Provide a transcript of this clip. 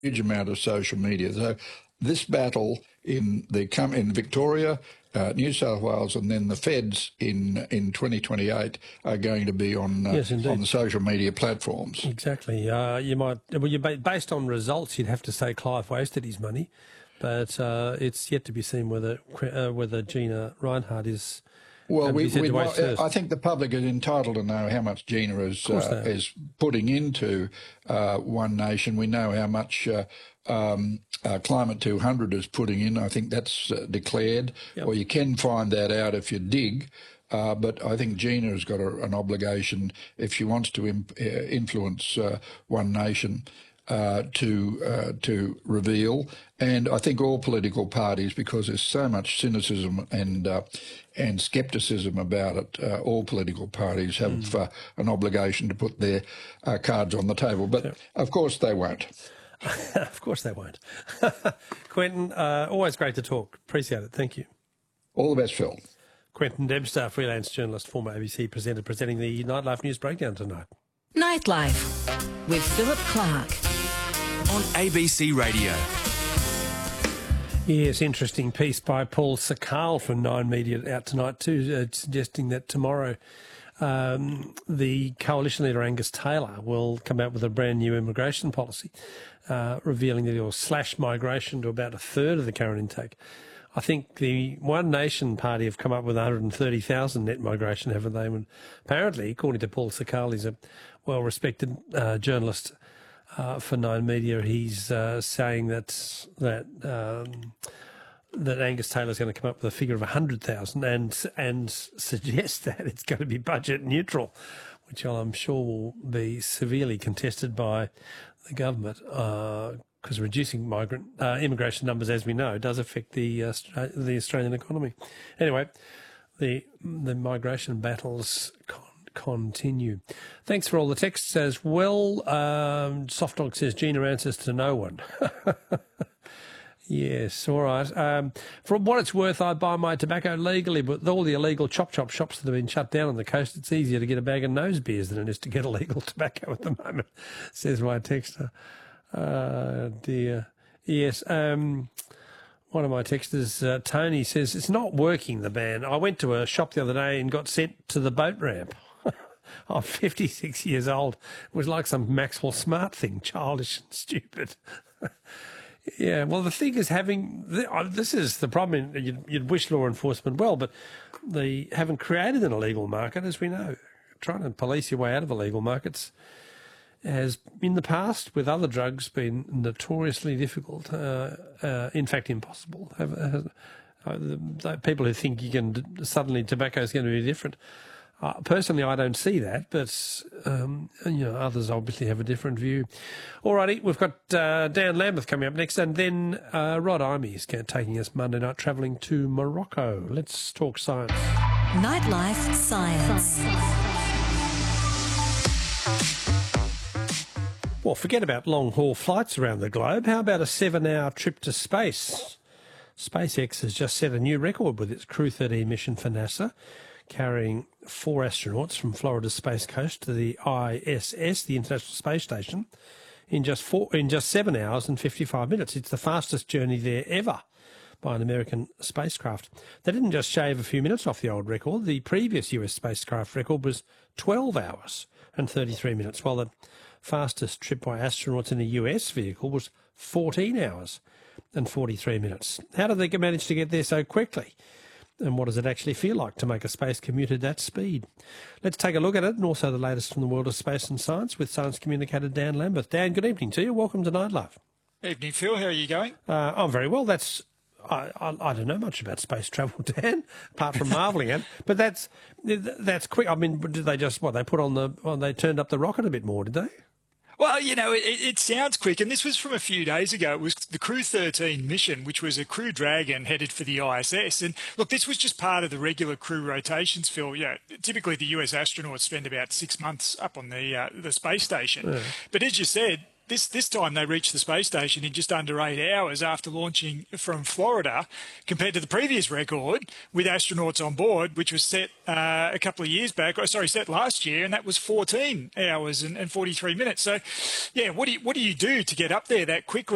huge amount of social media. So this battle in Victoria, New South Wales, and then the Feds in 2028 are going to be on the social media platforms. Exactly. Based on results, you'd have to say Clive wasted his money, but it's yet to be seen whether Gina Rinehart is. Well, I think the public is entitled to know how much Gina is putting into One Nation. We know how much Climate 200 is putting in. I think that's declared, or you can find that out if you dig. But I think Gina has got an obligation, if she wants to influence One Nation, to reveal. And I think all political parties, because there's so much cynicism and scepticism about it, all political parties have an obligation to put their cards on the table. But of course they won't. Of course they won't. Quentin, always great to talk. Appreciate it. Thank you. All the best, Phil. Quentin Dempster, freelance journalist, former ABC presenter, presenting the Nightlife News Breakdown tonight. Nightlife with Philip Clark on ABC Radio. Yes, interesting piece by Paul Sakal from Nine Media out tonight too, suggesting that tomorrow the coalition leader Angus Taylor will come out with a brand new immigration policy, revealing that he'll slash migration to about a third of the current intake. I think the One Nation party have come up with 130,000 net migration, haven't they? And apparently, according to Paul Sakal, he's a well-respected journalist for Nine Media. He's saying that Angus Taylor's going to come up with a figure of 100,000 and suggest that it's going to be budget neutral, which I'm sure will be severely contested by the government, because reducing immigration numbers, as we know, does affect the Australian economy. Anyway, the migration battles continue. Thanks for all the texts as well. Soft Dog says Gina answers to no one. Yes, all right. For what it's worth, I buy my tobacco legally, but with all the illegal chop shops that have been shut down on the coast, it's easier to get a bag of nose beers than it is to get illegal tobacco at the moment, says my texter. Dear. Yes, one of my texters, Tony, says, it's not working, the ban. I went to a shop the other day and got sent to the boat ramp. I'm 56 years old. It was like some Maxwell Smart thing, childish and stupid. Yeah, well, the thing is this is the problem. You'd wish law enforcement well, but they haven't created an illegal market, as we know. Trying to police your way out of illegal markets has, in the past, with other drugs, been notoriously difficult, in fact, impossible. People who think suddenly tobacco is going to be different. Personally, I don't see that, but others obviously have a different view. Alrighty, we've got Dan Lambeth coming up next, and then Rod Imey is taking us Monday night travelling to Morocco. Let's talk science. Nightlife Science. Well, forget about long-haul flights around the globe. How about a 7-hour trip to space? SpaceX has just set a new record with its Crew 13 mission for NASA, carrying 4 astronauts from Florida's Space Coast to the ISS, the International Space Station, in just 7 hours and 55 minutes. It's the fastest journey there ever by an American spacecraft. They didn't just shave a few minutes off the old record. The previous US spacecraft record was 12 hours and 33 minutes, while the fastest trip by astronauts in a US vehicle was 14 hours and 43 minutes. How did they manage to get there so quickly? And what does it actually feel like to make a space commute at that speed? Let's take a look at it, and also the latest from the world of space and science with science communicator Dan Lambeth. Dan, good evening to you. Welcome to Nightlife. Evening, Phil. How are you going? I'm very well. I don't know much about space travel, Dan, apart from marvelling at it. But that's quick. I mean, did they just they turned up the rocket a bit more, did they? Well, it sounds quick, and this was from a few days ago. It was the Crew 13 mission, which was a Crew Dragon headed for the ISS. And look, this was just part of the regular crew rotations, Phil. Yeah, typically the US astronauts spend about 6 months up on the space station. Yeah. But as you said, This time they reached the space station in just under 8 hours after launching from Florida, compared to the previous record with astronauts on board, which was set a couple of years back. Set last year, and that was 14 hours and 43 minutes. So, yeah, what do you do to get up there that quickly?